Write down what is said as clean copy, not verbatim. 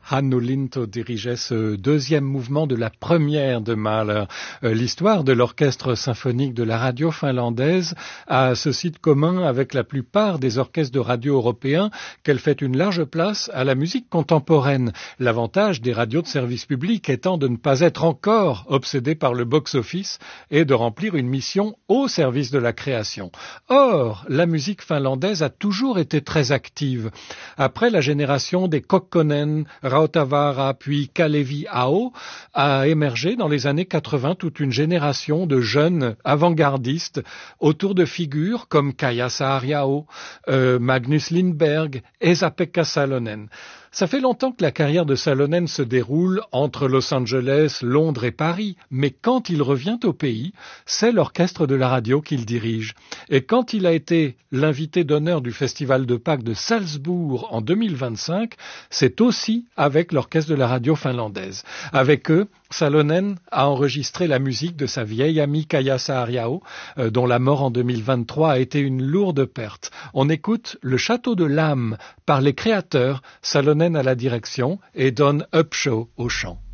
Hannu Linto dirigeait ce deuxième mouvement de la première de Mahler. L'histoire de l'orchestre symphonique de la radio finlandaise a ceci de commun avec la plupart des orchestres de radio européens qu'elle fait une large place à la musique contemporaine. L'avantage des radios de service public étant de ne pas être encore obsédés par le box-office et de remplir une mission au service de la création. Or, la musique finlandaise a toujours été très active. Après la génération des Kokkonen, Rautavaara puis Kalevi-Aho, a émergé dans les années 80 toute une génération de jeunes avant-gardistes autour de figures comme Kaija Saariaho, Magnus Lindberg, Esa-Pekka Salonen. Ça fait longtemps que la carrière de Salonen se déroule entre Los Angeles, Londres et Paris, mais quand il revient au pays, c'est l'orchestre de la radio qu'il dirige. Et quand il a été l'invité d'honneur du Festival de Pâques de Salzbourg en 2025, c'est aussi avec l'orchestre de la radio finlandaise. Avec eux, Salonen a enregistré la musique de sa vieille amie Kaija Saariaho, dont la mort en 2023 a été une lourde perte. On écoute Le Château de l'âme par les créateurs, Salonen à la direction et Don Upshaw au chant.